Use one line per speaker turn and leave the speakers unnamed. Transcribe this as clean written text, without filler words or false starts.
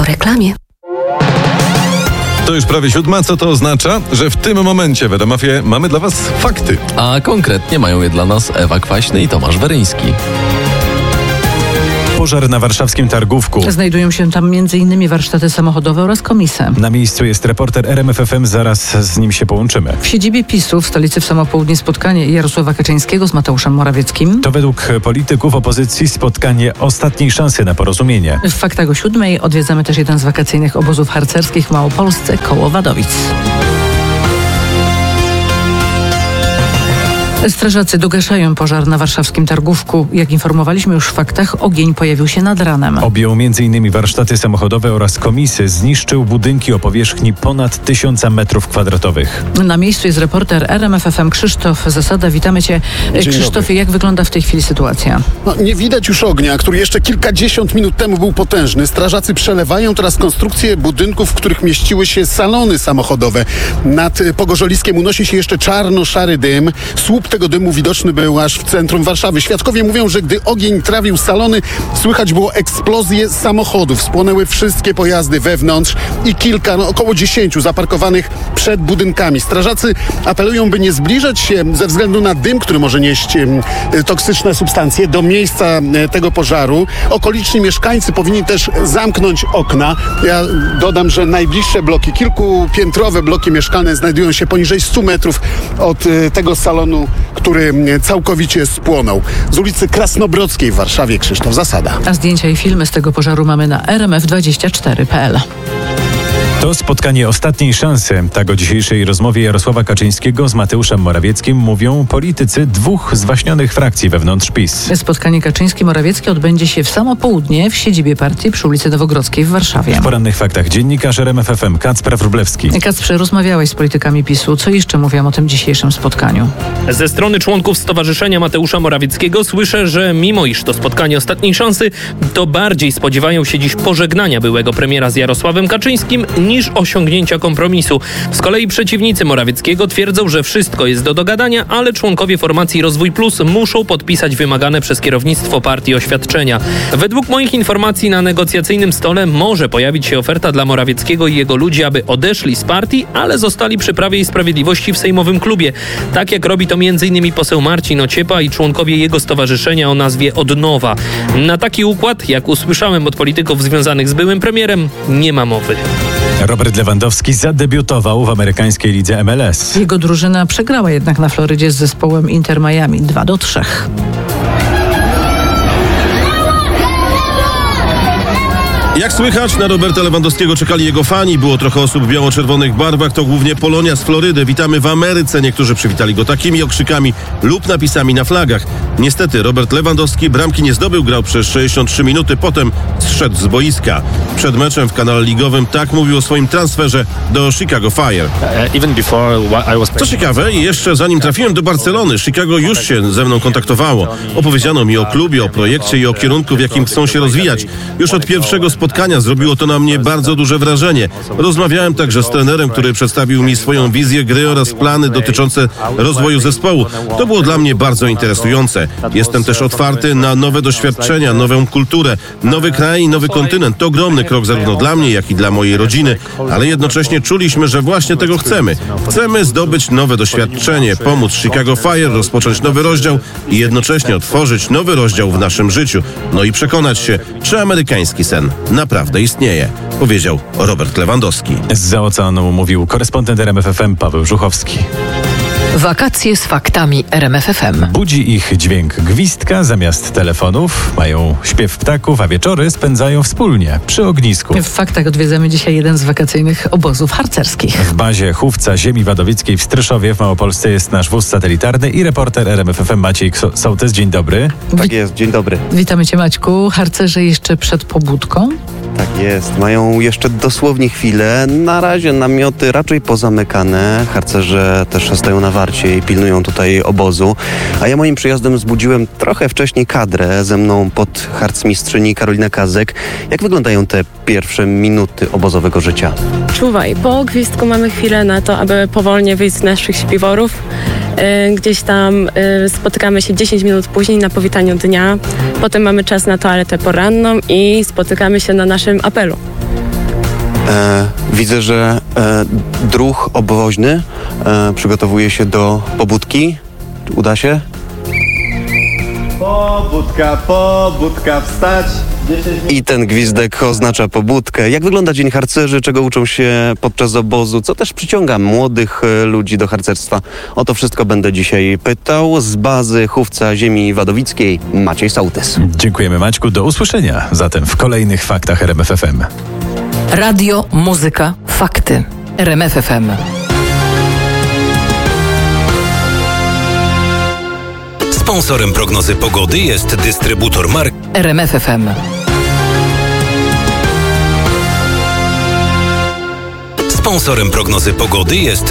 reklamie.
To już prawie 7. Co to oznacza? Że w tym momencie w RMF-ie mamy dla Was fakty.
A konkretnie mają je dla nas Ewa Kwaśny i Tomasz Weryński.
Pożar na warszawskim Targówku.
Znajdują się tam m.in. warsztaty samochodowe oraz komisy.
Na miejscu jest reporter RMF FM, zaraz z nim się połączymy.
W siedzibie PiS-u w stolicy w samo południe spotkanie Jarosława Kaczyńskiego z Mateuszem Morawieckim.
To według polityków opozycji spotkanie ostatniej szansy na porozumienie.
W faktach o 7 odwiedzamy też jeden z wakacyjnych obozów harcerskich w Małopolsce koło Wadowic. Strażacy dogaszają pożar na warszawskim Targówku. Jak informowaliśmy już w faktach, ogień pojawił się nad ranem.
Objął m.in. warsztaty samochodowe oraz komisy. Zniszczył budynki o powierzchni ponad 1000 m2.
Na miejscu jest reporter RMF FM Krzysztof Zasada. Witamy Cię. Krzysztofie, jak wygląda w tej chwili sytuacja?
Nie widać już ognia, który jeszcze kilkadziesiąt minut temu był potężny. Strażacy przelewają teraz konstrukcje budynków, w których mieściły się salony samochodowe. Nad Pogorzoliskiem unosi się jeszcze czarno-szary dym. Słup tego dymu widoczny był aż w centrum Warszawy. Świadkowie mówią, że gdy ogień trawił salony, słychać było eksplozję samochodów. Spłonęły wszystkie pojazdy wewnątrz i około 10 zaparkowanych przed budynkami. Strażacy apelują, by nie zbliżać się ze względu na dym, który może nieść toksyczne substancje do miejsca tego pożaru. Okoliczni mieszkańcy powinni też zamknąć okna. Ja dodam, że najbliższe bloki, kilkupiętrowe bloki mieszkalne znajdują się poniżej 100 metrów od tego salonu, który całkowicie spłonął. Z ulicy Krasnobrodzkiej w Warszawie Krzysztof Zasada.
A zdjęcia i filmy z tego pożaru mamy na rmf24.pl.
To spotkanie ostatniej szansy. Tak o dzisiejszej rozmowie Jarosława Kaczyńskiego z Mateuszem Morawieckim mówią politycy dwóch zwaśnionych frakcji wewnątrz PiS.
Spotkanie Kaczyński-Morawiecki odbędzie się w samo południe w siedzibie partii przy ulicy Nowogrodzkiej w Warszawie.
W porannych faktach dziennikarz RMF FM Kacper Wróblewski.
Kacprze, rozmawiałeś z politykami PiS-u. Co jeszcze mówią o tym dzisiejszym spotkaniu?
Ze strony członków Stowarzyszenia Mateusza Morawieckiego słyszę, że mimo iż to spotkanie ostatniej szansy, to bardziej spodziewają się dziś pożegnania byłego premiera z Jarosławem Kaczyńskim niż osiągnięcia kompromisu. Z kolei przeciwnicy Morawieckiego twierdzą, że wszystko jest do dogadania, ale członkowie formacji Rozwój Plus muszą podpisać wymagane przez kierownictwo partii oświadczenia. Według moich informacji na negocjacyjnym stole może pojawić się oferta dla Morawieckiego i jego ludzi, aby odeszli z partii, ale zostali przy Prawie i Sprawiedliwości w sejmowym klubie. Tak jak robi to m.in. poseł Marcin Ociepa i członkowie jego stowarzyszenia o nazwie Odnowa. Na taki układ, jak usłyszałem od polityków związanych z byłym premierem, nie ma mowy.
Robert Lewandowski zadebiutował w amerykańskiej lidze MLS.
Jego drużyna przegrała jednak na Florydzie z zespołem Inter Miami 2-3.
Jak słychać, na Roberta Lewandowskiego czekali jego fani. Było trochę osób w biało-czerwonych barwach. To głównie Polonia z Florydy. Witamy w Ameryce. Niektórzy przywitali go takimi okrzykami lub napisami na flagach. Niestety Robert Lewandowski bramki nie zdobył, grał przez 63 minuty. Potem zszedł z boiska. Przed meczem w kanale ligowym tak mówił o swoim transferze do Chicago Fire. Co ciekawe, jeszcze zanim trafiłem do Barcelony, Chicago już się ze mną kontaktowało. Opowiedziano mi o klubie, o projekcie i o kierunku, w jakim chcą się rozwijać. Już od pierwszego spotkania zrobiło to na mnie bardzo duże wrażenie. Rozmawiałem także z trenerem, który przedstawił mi swoją wizję gry oraz plany dotyczące rozwoju zespołu. To było dla mnie bardzo interesujące. Jestem też otwarty na nowe doświadczenia, nową kulturę, nowy kraj i nowy kontynent. To ogromny krok zarówno dla mnie, jak i dla mojej rodziny, ale jednocześnie czuliśmy, że właśnie tego chcemy. Chcemy zdobyć nowe doświadczenie, pomóc Chicago Fire rozpocząć nowy rozdział i jednocześnie otworzyć nowy rozdział w naszym życiu. No i przekonać się, czy amerykański sen naprawdę istnieje, powiedział Robert Lewandowski.
Zza oceanu mówił korespondent RMF FM Paweł Żuchowski.
Wakacje z faktami RMF FM.
Budzi ich dźwięk gwizdka zamiast telefonów, mają śpiew ptaków, a wieczory spędzają wspólnie przy ognisku.
W faktach odwiedzamy dzisiaj jeden z wakacyjnych obozów harcerskich.
W bazie chówca ziemi wadowickiej w Stryszowie w Małopolsce jest nasz wóz satelitarny i reporter RMF FM Maciej Sołtys. Dzień dobry.
Tak jest, dzień dobry.
Witamy Cię, Maćku. Harcerze jeszcze przed pobudką?
Tak jest, mają jeszcze dosłownie chwilę. Na razie namioty raczej pozamykane. Harcerze też stoją na warcie i pilnują tutaj obozu. A ja moim przyjazdem zbudziłem trochę wcześniej kadrę. Ze mną podharcmistrzyni Karolina Kazek. Jak wyglądają te pierwsze minuty obozowego życia?
Czuwaj, po gwizdku mamy chwilę na to, aby powolnie wyjść z naszych śpiworów. Gdzieś tam spotykamy się 10 minut później na powitaniu dnia. Potem mamy czas na toaletę poranną i spotykamy się na naszym apelu.
Widzę, że druh obwoźny przygotowuje się do pobudki. Uda się?
Pobudka, wstać.
I ten gwizdek oznacza pobudkę. Jak wygląda Dzień Harcerzy? Czego uczą się podczas obozu? Co też przyciąga młodych ludzi do harcerstwa? O to wszystko będę dzisiaj pytał. Z bazy Chówca Ziemi Wadowickiej Maciej Sołtys.
Dziękujemy, Maćku. Do usłyszenia zatem w kolejnych faktach RMF FM.
Radio, muzyka, fakty. RMF FM.
Sponsorem prognozy pogody jest dystrybutor mark
RMF FM.
Sponsorem prognozy pogody jest